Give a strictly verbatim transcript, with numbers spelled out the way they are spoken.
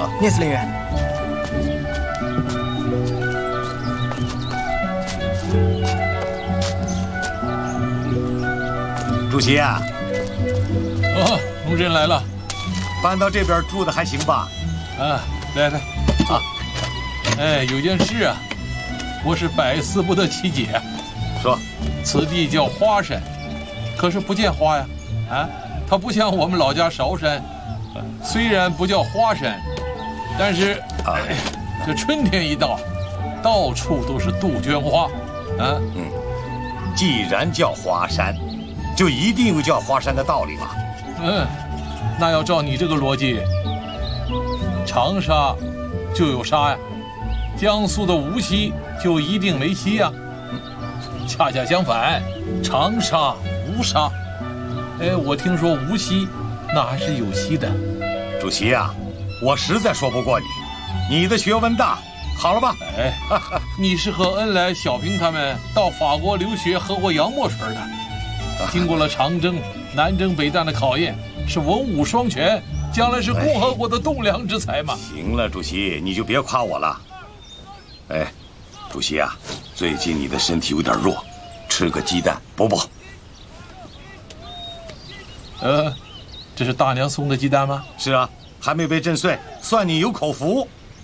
好，聂司令员。 主席啊！ 哦，龙震来了。 搬到这边住的还行吧？ 啊，来来，啊，哎，有件事啊，我是百思不得其解。 说， 此地叫花山，可是不见花呀，啊，它不像我们老家韶山，虽然不叫花山，但是，哎，这春天一到，到处都是杜鹃花，啊， 嗯，既然叫花山，就一定有叫花山的道理嘛。 嗯。那要照你这个逻辑，长沙就有沙呀，江苏的无锡就一定没锡呀。恰恰相反，长沙无沙。哎，我听说无锡那还是有锡的。 主席啊，我实在说不过你，你的学问大，好了吧？ 哎，你是和恩来、小平他们到法国留学喝过洋墨水的，经过了长征、南征北战的考验。是文武双全，将来是共和国的栋梁之才嘛。 行了，主席，你就别夸我了。哎，主席啊，最近你的身体有点弱，吃个鸡蛋补补。 呃，这是大娘送的鸡蛋吗？ 是啊，还没被震碎，算你有口福。